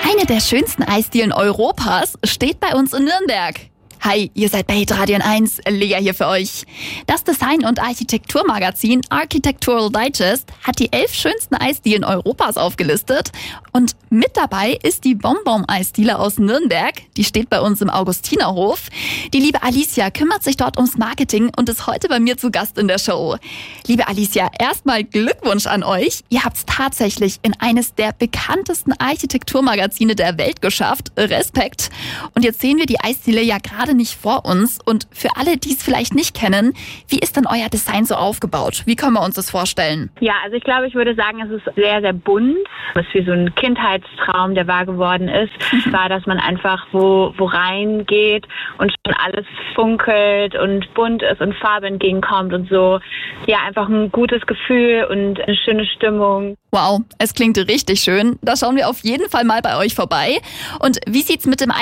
Eine der schönsten Eisdielen Europas steht bei uns in Nürnberg. Hi, ihr seid bei Hitradio 1, Lea hier für euch. Das Design- und Architekturmagazin Architectural Digest hat die 11 schönsten Eisdielen Europas aufgelistet. Und mit dabei ist die Bonbon-Eisdiele aus Nürnberg. Die steht bei uns im Augustinerhof. Die liebe Alicia kümmert sich dort ums Marketing und ist heute bei mir zu Gast in der Show. Liebe Alicia, erstmal Glückwunsch an euch. Ihr habt es tatsächlich in eines der bekanntesten Architekturmagazine der Welt geschafft. Respekt. Und jetzt sehen wir die Eisdiele ja gerade nicht vor uns. Und für alle, die es vielleicht nicht kennen, wie ist denn euer Design so aufgebaut? Wie können wir uns das vorstellen? Ja, also ich glaube, ich würde sagen, es ist sehr, sehr bunt. Es ist wie so ein Kindheitstraum, der wahr geworden ist. War, dass man einfach wo reingeht und schon alles funkelt und bunt ist und Farbe entgegenkommt und so. Ja, einfach ein gutes Gefühl und eine schöne Stimmung. Wow, es klingt richtig schön. Da schauen wir auf jeden Fall mal bei euch vorbei. Und wie sieht's mit dem